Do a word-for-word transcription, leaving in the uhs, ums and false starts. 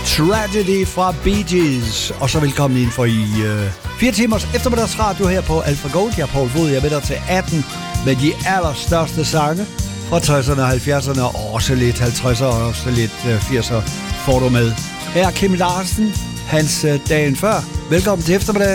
Tragedy fra Bee Gees. Og så velkommen ind for i øh, fire timers eftermiddagsradio her på Alpha Gold. Jeg er Paul Fod, jeg er med dig til atten med de allerstørste sange fra tresserne og halvfjerdserne, og også lidt halvtredserne og også lidt øh, firserne får du med. Her er Kim Larsen, hans øh, dagen før. Velkommen til eftermiddag.